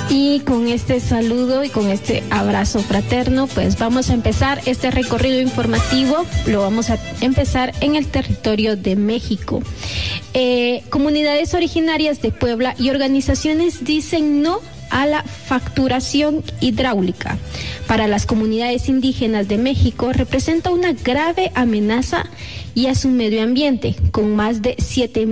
Y con este saludo y con este abrazo fraterno, pues vamos a empezar este recorrido informativo. Lo vamos a empezar en el territorio de México. Comunidades originarias de Puebla y organizaciones dicen no a la facturación hidráulica. Para las comunidades indígenas de México representa una grave amenaza y a su medio ambiente, con más de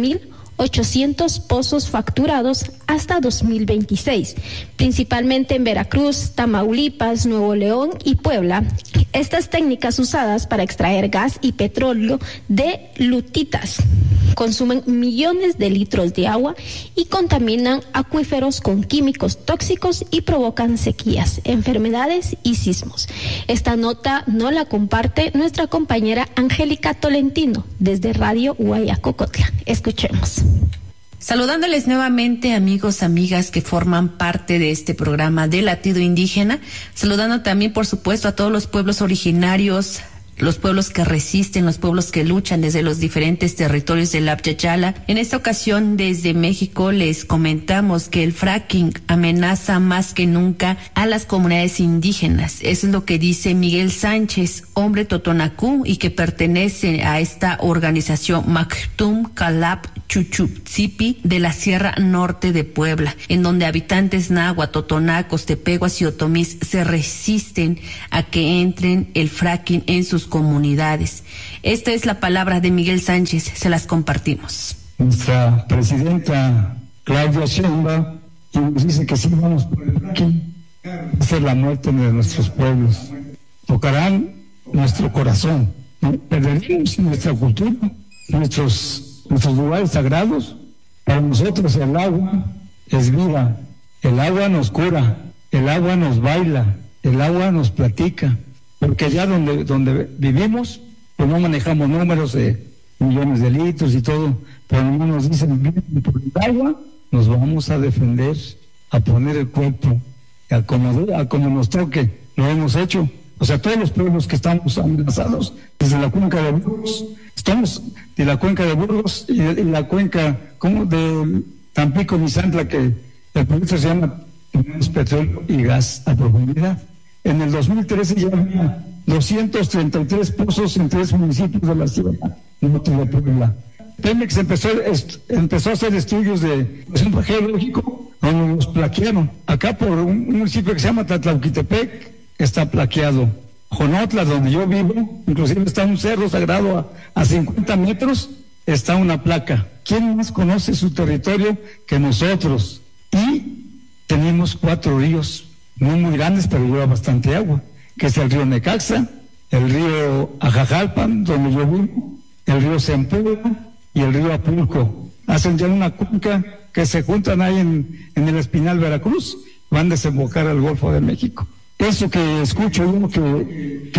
7,800 pozos facturados hasta 2026, principalmente en Veracruz, Tamaulipas, Nuevo León y Puebla. Estas técnicas usadas para extraer gas y petróleo de lutitas consumen millones de litros de agua y contaminan acuíferos con químicos tóxicos y provocan sequías, enfermedades y sismos. Esta nota no la comparte nuestra compañera Angélica Tolentino desde Radio Guayacocotla. Escuchemos. Saludándoles nuevamente, amigos, amigas que forman parte de este programa de Latido Indígena, saludando también, por supuesto, a todos los pueblos originarios, los pueblos que resisten, los pueblos que luchan desde los diferentes territorios del Apyachala. En esta ocasión, desde México, les comentamos que el fracking amenaza más que nunca a las comunidades indígenas. Eso es lo que dice Miguel Sánchez, hombre totonacú y que pertenece a esta organización Mactum Calap Chuchutzipi de la Sierra Norte de Puebla, en donde habitantes náhuatl, totonacos, tepehuas y otomís se resisten a que entren el fracking en sus comunidades. Esta es la palabra de Miguel Sánchez, se las compartimos. Nuestra presidenta Claudia Sheinbaum nos dice que si vamos por el fracking, esa es la muerte de nuestros pueblos. Tocarán nuestro corazón, ¿no? Perderemos nuestra cultura, nuestros lugares sagrados. Para nosotros el agua es vida, el agua nos cura, el agua nos baila, el agua nos platica, porque ya donde vivimos, pues no manejamos números de millones de litros y todo, pero no nos dicen, por el agua nos vamos a defender, a poner el cuerpo, a como nos toque, lo hemos hecho. O sea, todos los pueblos que estamos amenazados, desde la cuenca de Burgos, estamos de la cuenca de Burgos y la cuenca como de Tampico, Misantla, que el proyecto se llama Petróleo y Gas a Profundidad. En el 2013 ya había 233 pozos en 3 municipios de la Sierra Norte de Puebla. Pemex empezó a hacer estudios de geológico donde nos plaquearon. Acá por un municipio que se llama Tlatlauquitepec está plaqueado. Jonotla, donde yo vivo, inclusive está un cerro sagrado a 50 metros, está una placa. ¿Quién más conoce su territorio que nosotros? Y tenemos 4 ríos, no muy grandes, pero lleva bastante agua, que es el río Necaxa, el río Ajajalpan, donde yo vivo, el río Sempúa y el río Apulco. Hacen ya una cuenca que se juntan ahí en el Espinal, Veracruz, van a desembocar al Golfo de México. Eso que escucho yo, que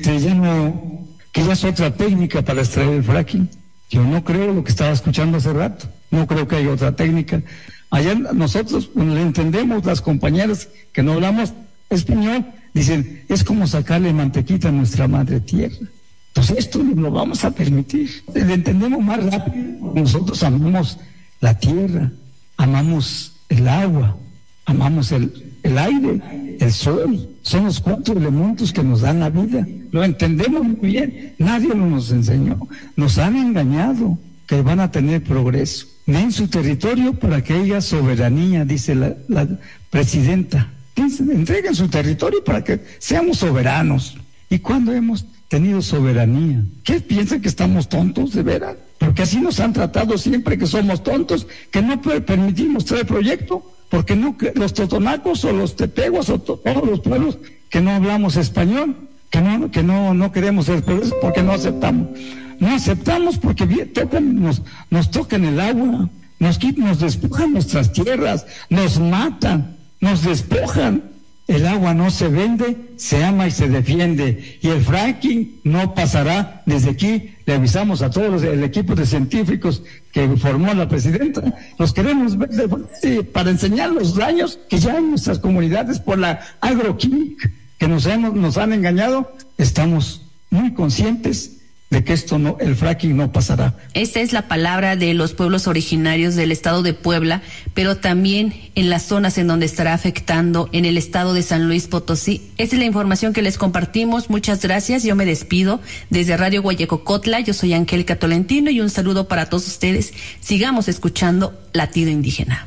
ya es otra técnica para extraer el fracking. Yo no creo lo que estaba escuchando hace rato. No creo que haya otra técnica. Allá nosotros le entendemos, las compañeras que no hablamos español, dicen, es como sacarle mantequita a nuestra madre tierra. Entonces esto no lo vamos a permitir. Le entendemos más rápido. Nosotros amamos la tierra, amamos el agua, amamos el aire, el sol. Son los 4 elementos que nos dan la vida. Lo entendemos muy bien. Nadie nos enseñó. Nos han engañado que van a tener progreso. Den su territorio para que haya soberanía, dice la presidenta. Entreguen su territorio para que seamos soberanos. ¿Y cuándo hemos tenido soberanía? ¿Qué piensan, que estamos tontos de veras? Porque así nos han tratado siempre, que somos tontos, que no permitimos traer proyecto. Porque no, los totonacos o los tepeguas o todos los pueblos que no hablamos español, que no queremos ser progreso, porque no aceptamos. No aceptamos porque nos tocan el agua, nos despojan nuestras tierras, nos matan, nos despojan. El agua no se vende, se ama y se defiende. Y el fracking no pasará. Desde aquí le avisamos a todos el equipo de científicos que formó la presidenta. Los queremos ver para enseñar los daños que ya en nuestras comunidades por la agroquímica que nos han engañado. Estamos muy conscientes de que el fracking no pasará. Esta es la palabra de los pueblos originarios del estado de Puebla, pero también en las zonas en donde estará afectando en el estado de San Luis Potosí. Esta es la información que les compartimos. Muchas gracias. Yo me despido desde Radio Guayacocotla. Yo soy Angélica Tolentino y un saludo para todos ustedes. Sigamos escuchando Latido Indígena.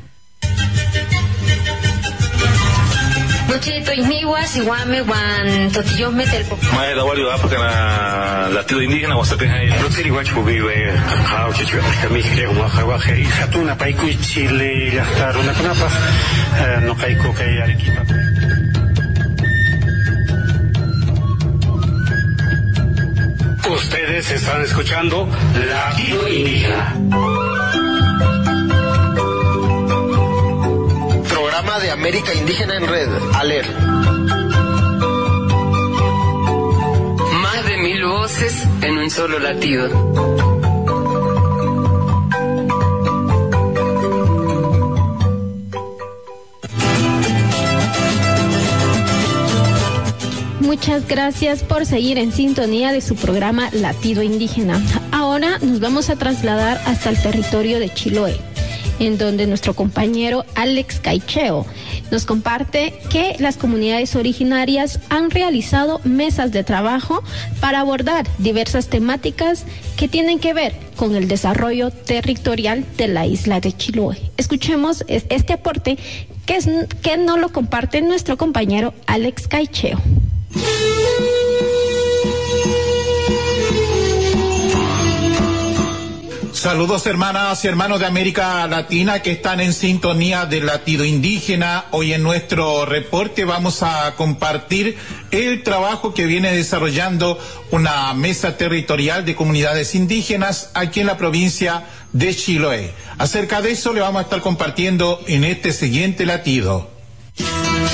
Nochito Ismigua, Siguame, Juan Totillos Metelpo. Mae da wali apa kana Latido Indígena wasate hai. Rotiri wachu biwe hao chichu kami ke wa hawa ke hatuna paiku Chile gastar una kunapa no kaiko kai Arequipa. Ustedes están escuchando Latido Indígena. De América Indígena en Red, ALER. Más de 1000 voces en un solo latido. Muchas gracias por seguir en sintonía de su programa Latido Indígena. Ahora nos vamos a trasladar hasta el territorio de Chiloé, en donde nuestro compañero Alex Caicheo nos comparte que las comunidades originarias han realizado mesas de trabajo para abordar diversas temáticas que tienen que ver con el desarrollo territorial de la isla de Chiloé. Escuchemos este aporte que nos lo comparte nuestro compañero Alex Caicheo. Saludos hermanas y hermanos de América Latina que están en sintonía del Latido Indígena. Hoy en nuestro reporte vamos a compartir el trabajo que viene desarrollando una mesa territorial de comunidades indígenas aquí en la provincia de Chiloé. Acerca de eso le vamos a estar compartiendo en este siguiente latido.